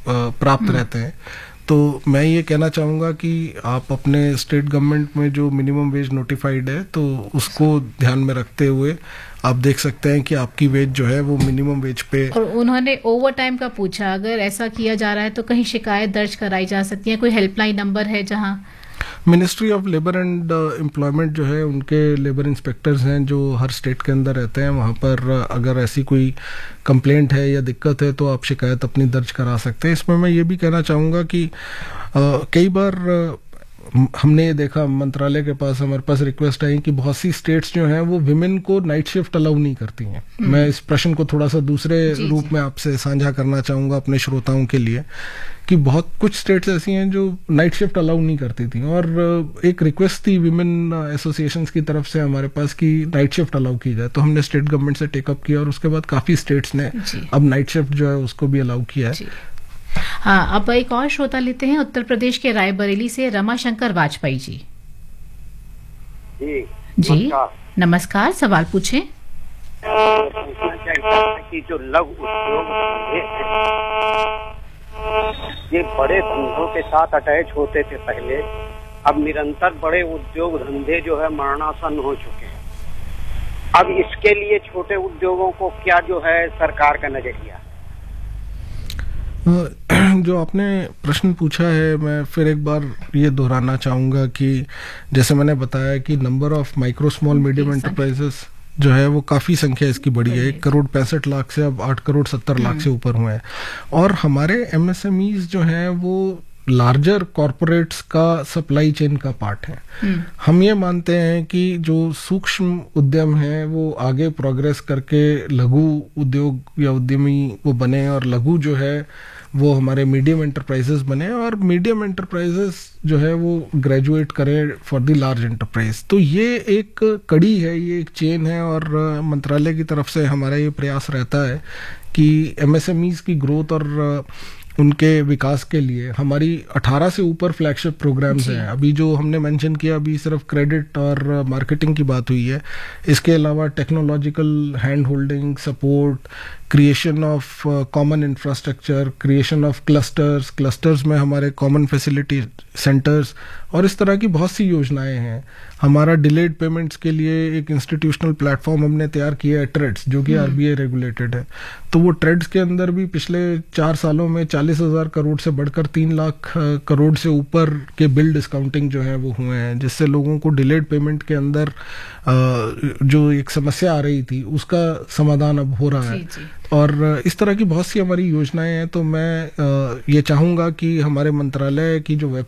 प्राप्त रहते हैं। तो मैं ये कहना चाहूँगा कि आप अपने स्टेट गवर्नमेंट में जो मिनिमम वेज नोटिफाइड है तो उसको ध्यान में रखते हुए आप देख सकते हैं कि आपकी वेज जो है वो मिनिमम वेज पे। और उन्होंने ओवर टाइम का पूछा, अगर ऐसा किया जा रहा है तो कहीं शिकायत दर्ज कराई जा सकती है? कोई हेल्पलाइन नंबर है जहां? Ministry of labour and employment जो है, उनके लेबर इंस्पेक्टर्स हैं जो हर स्टेट के अंदर रहते हैं, वहाँ पर अगर ऐसी कोई कंप्लेंट है या दिक्कत है तो आप शिकायत अपनी दर्ज करा सकते हैं। इसमें मैं ये भी कहना चाहूँगा कि कई बार हमने ये देखा, मंत्रालय के पास हमारे पास रिक्वेस्ट आई कि बहुत सी स्टेट्स जो हैं वो विमेन को नाइट शिफ्ट अलाउ नहीं करती हैं। मैं इस प्रश्न को थोड़ा सा दूसरे रूप में आपसे साझा करना चाहूँगा अपने श्रोताओं के लिए, कि बहुत कुछ स्टेट्स ऐसी हैं जो नाइट शिफ्ट अलाउ नहीं करती थी, और एक रिक्वेस्ट थी विमेन एसोसिएशंस की तरफ से हमारे पास कि नाइट शिफ्ट अलाउ की जाए। तो हमने स्टेट गवर्नमेंट से टेकअप किया और उसके बाद काफ़ी स्टेट्स ने अब नाइट शिफ्ट जो है उसको भी अलाउ किया है। हाँ, अब एक और श्रोता लेते हैं उत्तर प्रदेश के रायबरेली से, रमाशंकर वाजपेयी जी। जी नमस्कार, सवाल पूछें। कि जो लघु उद्योग ये बड़े धंधों के साथ अटैच होते थे पहले, अब निरंतर बड़े उद्योग धंधे जो है मरणासन हो चुके हैं। अब इसके लिए छोटे उद्योगों को क्या जो है सरकार का नजरिया? जो आपने प्रश्न पूछा है, मैं फिर एक बार ये दोहराना चाहूँगा कि जैसे मैंने बताया कि number of micro small medium enterprises जो है वो काफ़ी संख्या इसकी बढ़ी है। 1,65,00,000 से अब 8,70,00,000 से ऊपर हुए हैं। और हमारे MSMEs जो हैं वो लार्जर कॉरपोरेट्स का सप्लाई चेन का पार्ट है। हम ये मानते हैं कि जो सूक्ष्म उद्यम है वो आगे प्रोग्रेस करके लघु उद्योग या उद्यमी वो बने, और लघु जो है वो हमारे मीडियम एंटरप्राइजेस बने, और मीडियम एंटरप्राइजेस जो है वो ग्रेजुएट करें फॉर द लार्ज एंटरप्राइज। तो ये एक कड़ी है, ये एक चेन है, और मंत्रालय की तरफ से हमारा ये प्रयास रहता है कि MSMEs की ग्रोथ और उनके विकास के लिए हमारी 18 से ऊपर फ्लैगशिप प्रोग्राम्स हैं। अभी जो हमने मेंशन किया, अभी सिर्फ क्रेडिट और मार्केटिंग की बात हुई है। इसके अलावा technological hand holding support, creation of common infrastructure, creation of clusters में हमारे कॉमन फैसिलिटी सेंटर्स, और इस तरह की बहुत सी योजनाएं हैं। हमारा डिलेड पेमेंट्स के लिए एक इंस्टीट्यूशनल प्लेटफॉर्म हमने तैयार किया है, ट्रेड्स, जो कि RBI रेगुलेटेड है। तो वो ट्रेड्स के अंदर भी पिछले 4 सालों में 40,000 करोड़ से बढ़कर 3 लाख करोड़ से ऊपर के बिल डिस्काउंटिंग जो है वो हुए हैं, जिससे लोगों को डिलेड पेमेंट के अंदर जो एक समस्या आ रही थी उसका समाधान अब हो रहा है। और इस तरह की बहुत सी हमारी योजनाएं हैं। तो मैं ये चाहूँगा कि हमारे मंत्रालय की जो